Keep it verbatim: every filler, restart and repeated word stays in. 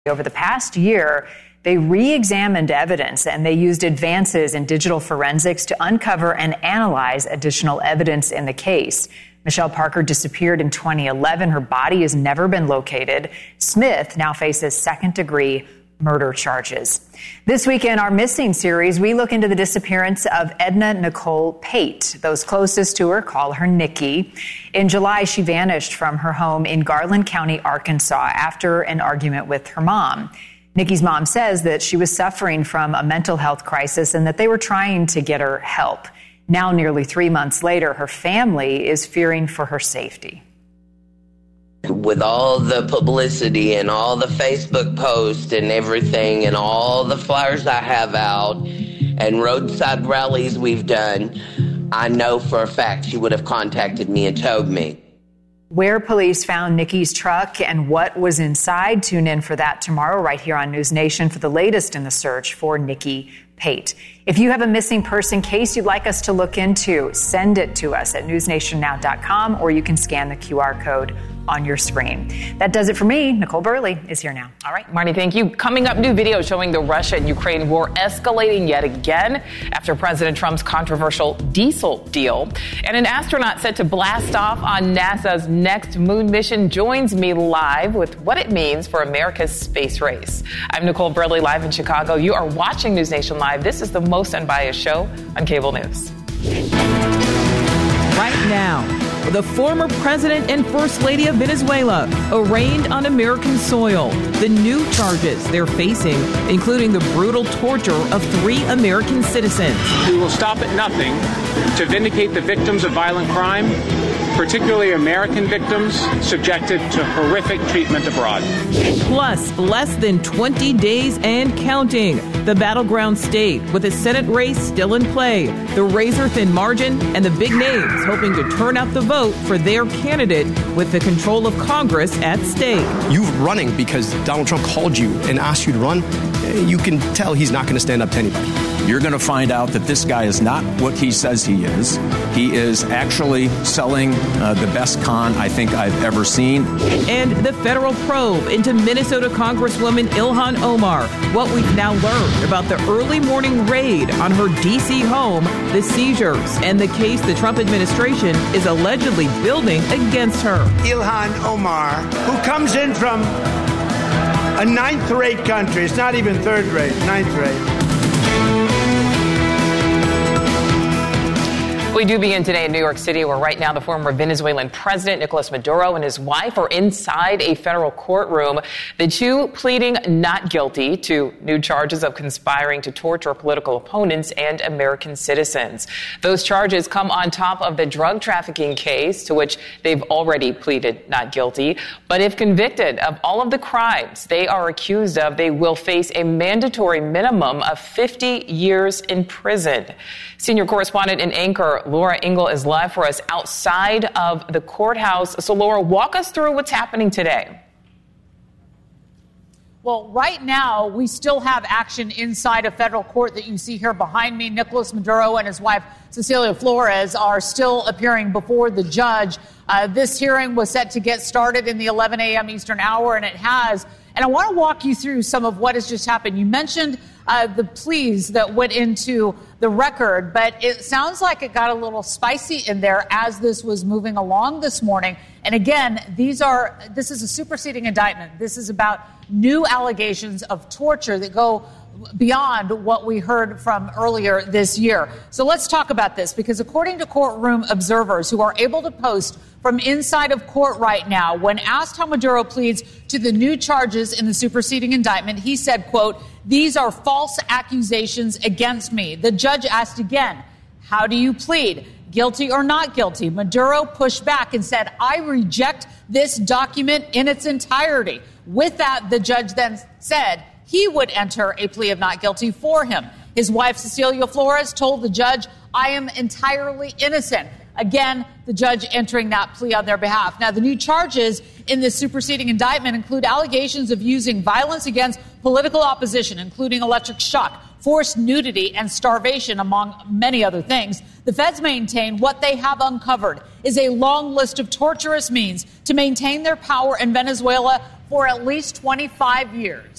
Over the past year, they re-examined evidence and they used advances in digital forensics to uncover and analyze additional evidence in the case. Michelle Parker disappeared in twenty eleven. Her body has never been located. Smith now faces second-degree murder charges. This week in our Missing series, we look into the disappearance of Edna Nicole Pate. Those closest to her call her Nikki. In July, she vanished from her home in Garland County, Arkansas, after an argument with her mom. Nikki's mom says that she was suffering from a mental health crisis and that they were trying to get her help. Now, nearly three months later, her family is fearing for her safety. With all the publicity and all the Facebook posts and everything and all the flyers I have out and roadside rallies we've done, I know for a fact she would have contacted me and told me. Where police found Nikki's truck and what was inside, tune in for that tomorrow right here on News Nation for the latest in the search for Nikki Pate. If you have a missing person case you'd like us to look into, send it to us at news nation now dot com or you can scan the Q R code on your screen. That does it for me. Nicole Burley is here now. All right, Marty, thank you. Coming up, new video showing the Russia and Ukraine war escalating yet again after President Trump's controversial diesel deal. And an astronaut set to blast off on NASA's next moon mission joins me live with what it means for America's space race. I'm Nicole Burley, live in Chicago. You are watching News Nation Live. This is the most unbiased show on cable news. Right now, the former president and first lady of Venezuela arraigned on American soil. The new charges they're facing, including the brutal torture of three American citizens. We will stop at nothing to vindicate the victims of violent crime, particularly American victims subjected to horrific treatment abroad. Plus, less than twenty days and counting. The battleground state with a Senate race still in play, the razor-thin margin, and the big names hoping to turn out the vote for their candidate with the control of Congress at stake. You running because Donald Trump called you and asked you to run, you can tell he's not going to stand up to anybody. You're going to find out that this guy is not what he says he is. He is actually selling uh, the best con I think I've ever seen. And the federal probe into Minnesota Congresswoman Ilhan Omar. What we've now learned about the early morning raid on her D C home, the seizures, and the case the Trump administration is allegedly building against her. Ilhan Omar, who comes in from a ninth-rate country. It's not even third-rate, ninth-rate. We do begin today in New York City, where right now the former Venezuelan president, Nicolas Maduro, and his wife are inside a federal courtroom. The two pleading not guilty to new charges of conspiring to torture political opponents and American citizens. Those charges come on top of the drug trafficking case, to which they've already pleaded not guilty. But if convicted of all of the crimes they are accused of, they will face a mandatory minimum of fifty years in prison. Senior correspondent and anchor Laura Ingle is live for us outside of the courthouse. So, Laura, walk us through what's happening today. Well, right now, we still have action inside a federal court that you see here behind me. Nicolas Maduro and his wife, Cecilia Flores, are still appearing before the judge. Uh, this hearing was set to get started in the eleven a.m. Eastern hour, and it has. And I want to walk you through some of what has just happened. You mentioned uh, the pleas that went into the record, but it sounds like it got a little spicy in there as this was moving along this morning. And again, these are this is a superseding indictment. This is about new allegations of torture that go beyond what we heard from earlier this year. So let's talk about this, because according to courtroom observers who are able to post from inside of court right now, when asked how Maduro pleads to the new charges in the superseding indictment, he said, quote, "These are false accusations against me." The judge asked again, "How do you plead? Guilty or not guilty?" Maduro pushed back and said, "I reject this document in its entirety." With that, the judge then said he would enter a plea of not guilty for him. His wife, Cecilia Flores, told the judge, "I am entirely innocent." Again, the judge entering that plea on their behalf. Now, the new charges in this superseding indictment include allegations of using violence against political opposition, including electric shock, forced nudity, and starvation, among many other things. The feds maintain what they have uncovered is a long list of torturous means to maintain their power in Venezuela for at least twenty-five years.